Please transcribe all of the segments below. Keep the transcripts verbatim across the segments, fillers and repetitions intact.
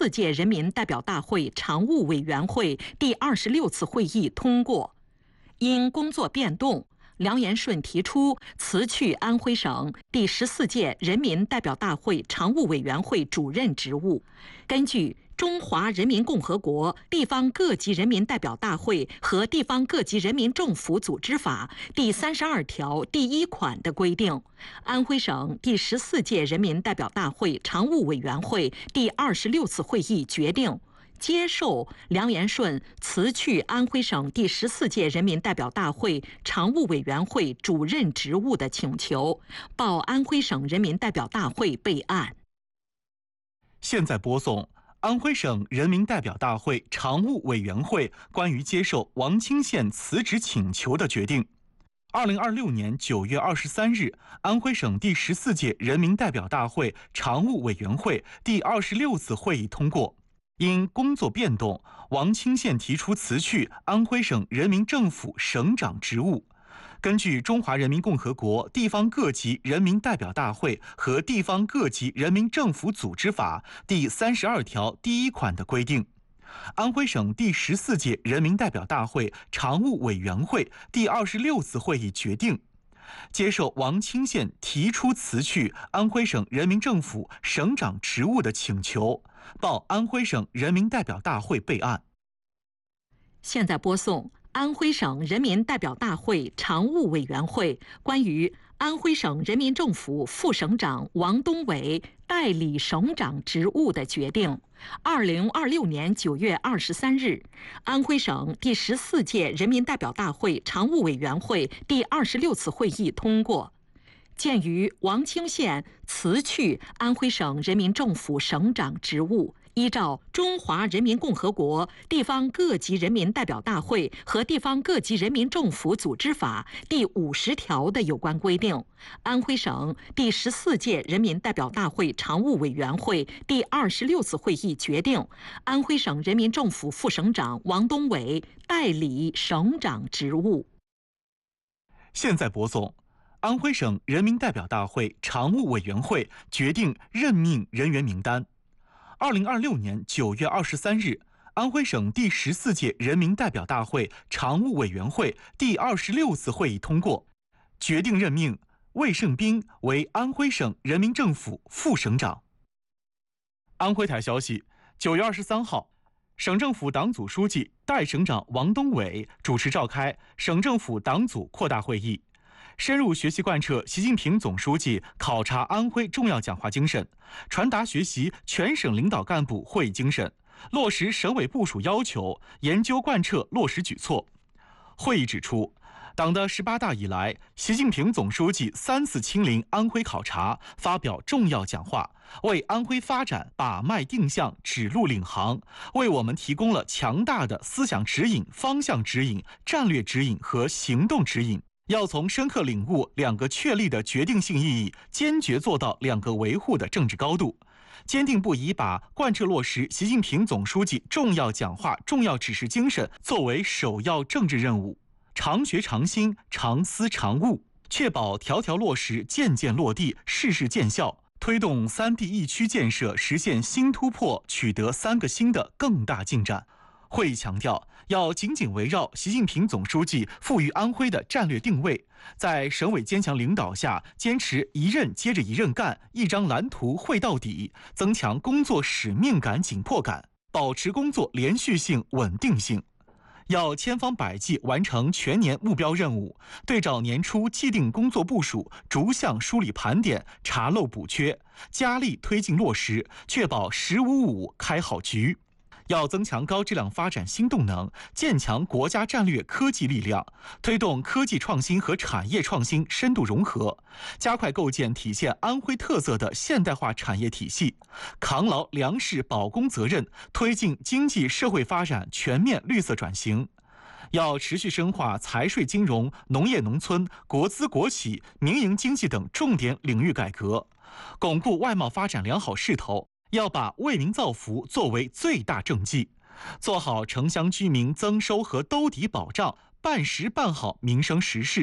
四届人民代表大会常务委员会第二十六次会议通过。因工作变动，梁延顺提出辞去安徽省第十四届人民代表大会常务委员会主任职务。根据《中华人民共和国地方各级人民代表大会和地方各级人民政府组织法》第三十二条第一款的规定，安徽省第十四届人民代表大会常务委员会第二十六次会议决定接受梁延顺辞去安徽省第十四届人民代表大会常务委员会主任职务的请求，报安徽省人民代表大会备案。 现在播送安徽省人民代表大会常务委员会关于接受王清县辞职请求的决定。二零二六年九月二十三日，安徽省第十四届人民代表大会常务委员会第二十六次会议通过，因工作变动，王清县提出辞去安徽省人民政府省长职务。根据《中华人民共和国地方各级人民代表大会和地方各级人民政府组织法》第三十二条第一款的规定，安徽省第十四届人民代表大会常务委员会第二十六次会议决定接受王清县提出辞去安徽省人民政府省长职务的请求，报安徽省人民代表大会备案。 现在播送安徽省人民代表大会常务委员会关于安徽省人民政府副省长王东伟代理省长职务的决定。二零二六年九月二十三日，安徽省第十四届人民代表大会常务委员会第二十六次会议通过，鉴于王清县辞去安徽省人民政府省长职务，依照《中华人民共和国地方各级人民代表大会和地方各级人民政府组织法》第五十条的有关规定，安徽省第十四届人民代表大会常务委员会第二十六次会议决定，安徽省人民政府副省长王东伟代理省长职务。 现在播送安徽省人民代表大会常务委员会决定任命人员名单。二零二六年九月二十三日，安徽省第十四届人民代表大会常务委员会第二十六次会议通过，决定任命魏胜斌为安徽省人民政府副省长。安徽台消息，九月二十三号，省政府党组书记、代省长王东伟主持召开省政府党组扩大会议，深入学习贯彻习近平总书记考察安徽重要讲话精神，传达学习全省领导干部会议精神，落实省委部署要求，研究贯彻落实举措。会议指出，党的十八大以来，习近平总书记三次亲临安徽考察，发表重要讲话，为安徽发展把脉定向、指路领航，为我们提供了强大的思想指引、方向指引、战略指引和行动指引。要从深刻领悟两个确立的决定性意义，坚决做到两个维护的政治高度，坚定不移把贯彻落实习近平总书记重要讲话、重要指示精神作为首要政治任务，常学常新、常思常悟，确保条条落实、件件落地、事事见效，推动三地一区建设实现新突破，取得三个新的更大进展。会议强调，要紧紧围绕习近平总书记赋予安徽的战略定位，在省委坚强领导下，坚持一任接着一任干，一张蓝图绘到底，增强工作使命感、紧迫感，保持工作连续性、稳定性。要千方百计完成全年目标任务，对照年初既定工作部署，逐项梳理盘点，查漏补缺，加力推进落实，确保“十五五”开好局。要增强高质量发展新动能，建强国家战略科技力量，推动科技创新和产业创新深度融合，加快构建体现安徽特色的现代化产业体系，扛牢粮食保供责任，推进经济社会发展全面绿色转型。要持续深化财税金融、农业农村、国资国企、民营经济等重点领域改革，巩固外贸发展良好势头。要把为民造福作为最大政绩，做好城乡居民增收和兜底保障，办实办好民生实事。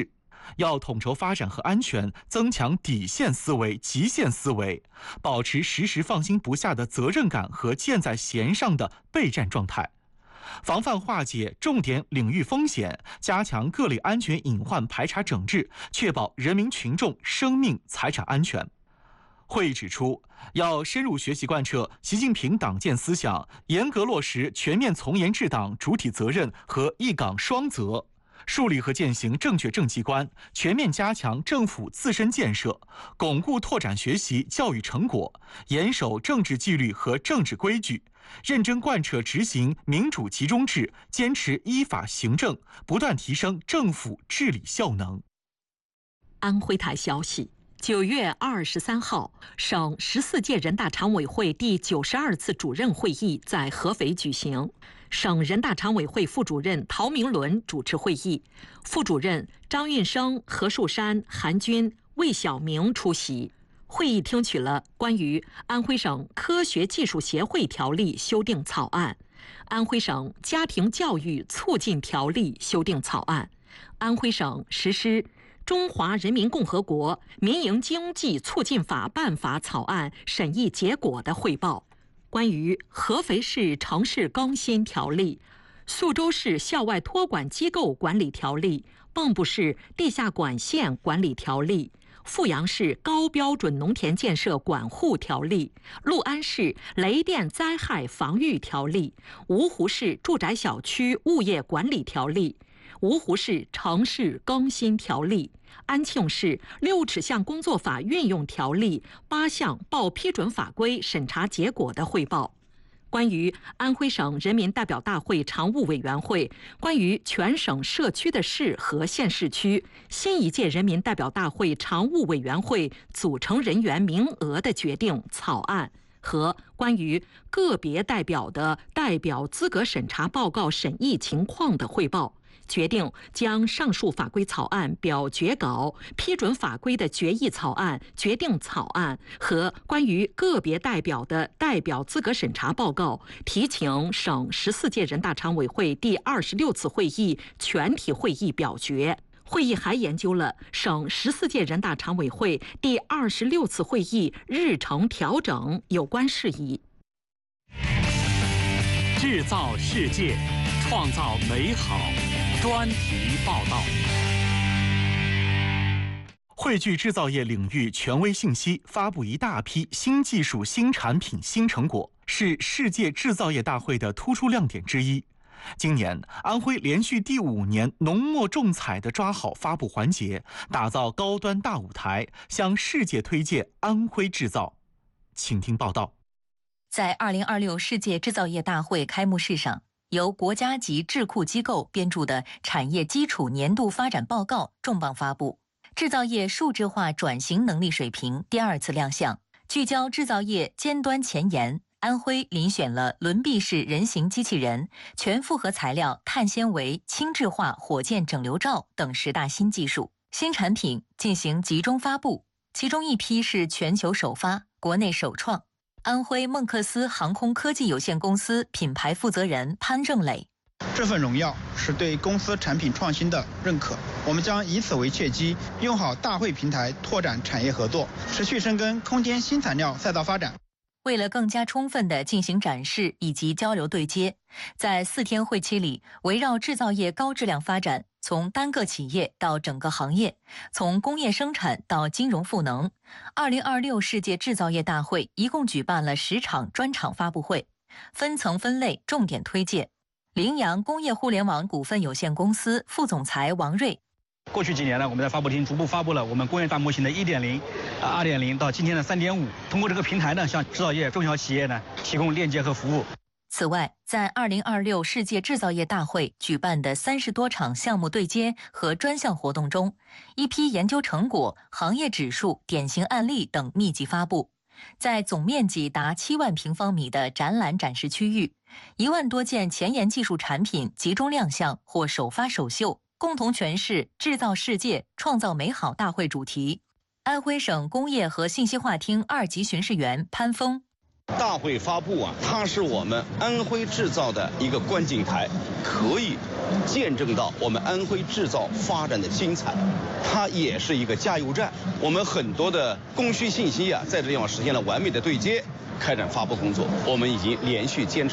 要统筹发展和安全，增强底线思维、极限思维，保持时时放心不下的责任感和箭在弦上的备战状态，防范化解重点领域风险，加强各类安全隐患排查整治，确保人民群众生命财产安全。会议指出，要深入学习贯彻习近平党建思想，严格落实全面从严治党主体责任和一岗双责，树立和践行正确政绩观，全面加强政府自身建设，巩固拓展学习教育成果，严守政治纪律和政治规矩，认真贯彻执行民主集中制，坚持依法行政，不断提升政府治理效能。 安徽台消息，九月二十三号，省十四届人大常委会第九十二次主任会议在合肥举行。省人大常委会副主任陶明伦主持会议，副主任张运生、何树山、韩军、魏晓明出席。会议听取了关于《安徽省科学技术协会条例》修订草案、《安徽省家庭教育促进条例》修订草案、《安徽省实施中华人民共和国民营经济促进法》办法草案审议结果的汇报，关于合肥市城市更新条例、宿州市校外托管机构管理条例、蚌埠市地下管线管理条例、阜阳市高标准农田建设管护条例、六安市雷电灾害防御条例、芜湖市住宅小区物业管理条例、芜湖市城市更新条例、安庆市六尺巷工作法运用条例八项报批准法规审查结果的汇报，关于安徽省人民代表大会常务委员会关于全省社区的市和县市区新一届人民代表大会常务委员会组成人员名额的决定草案和关于个别代表的代表资格审查报告审议情况的汇报，决定将上述法规草案表决稿、批准法规的决议草案、决定草案和关于个别代表的代表资格审查报告提请省十四届人大常委会第二十六次会议全体会议表决。会议还研究了省十四届人大常委会第二十六次会议日程调整有关事宜。 制造世界，创造美好。专题报道。 汇聚制造业领域权威信息，发布一大批新技术、新产品、新成果，是世界制造业大会的突出亮点之一。今年，安徽连续第五年浓墨重彩地抓好发布环节，打造高端大舞台，向世界推荐安徽制造。请听报道。 在二零二六世界制造业大会开幕式上，由国家级智库机构编著的产业基础年度发展报告重磅发布，制造业数字化转型能力水平第二次亮相，聚焦制造业尖端前沿。安徽遴选了轮臂式人形机器人、全复合材料碳纤维轻质化火箭整流罩等十大新技术、新产品进行集中发布，其中一批是全球首发、国内首创。安徽孟克斯航空科技有限公司品牌负责人潘正磊： 这份荣耀是对公司产品创新的认可，我们将以此为契机，用好大会平台拓展产业合作，持续深耕空间新材料赛道发展。 为了更加充分地进行展示以及交流对接，在四天会期里，围绕制造业高质量发展，从单个企业到整个行业，从工业生产到金融赋能，二零二六世界制造业大会一共举办了十场专场发布会，分层分类重点推介。羚羊工业互联网股份有限公司副总裁王瑞： 过去几年呢，我们在发布厅逐步发布了我们工业大模型的一点零、二点零到今天的三点五。通过这个平台呢，向制造业中小企业呢提供链接和服务。 此外，在二零二六世界制造业大会举办的三十多场项目对接和专项活动中，一批研究成果、行业指数、典型案例等密集发布。在总面积达七万平方米的展览展示区域，一万多件前沿技术产品集中亮相或首发首秀，共同诠释制造世界、创造美好大会主题。安徽省工业和信息化厅二级巡视员潘峰： 大会发布啊，它是我们安徽制造的一个观景台，可以见证到我们安徽制造发展的精彩。它也是一个加油站，我们很多的供需信息啊，在这地方实现了完美的对接。开展发布工作，我们已经连续坚持。